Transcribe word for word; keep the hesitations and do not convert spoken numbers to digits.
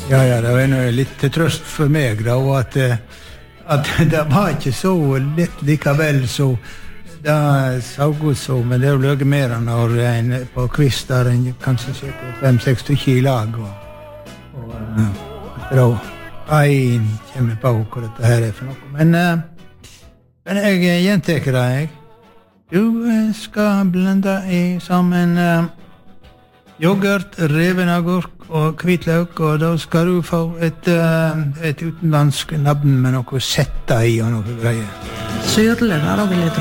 Ja, ja, det var noe litt til trøst for meg da, og at, at det var ikke så lett likevel, så det så godt så, men det er jo løgget mer når en på kvist der en kanskje sitter fem-seks stykker i lag, og, og uh, da en kommer på hva dette her er for noe. Men, uh, men jeg gjenteker det, jeg. Du skal blende i sammen uh, yoghurt, reven agurk og hvitløk, og da skal du få et, uh, et utenlandsk navn med noe setta i og noe greier. Syrlig, da, da vil jeg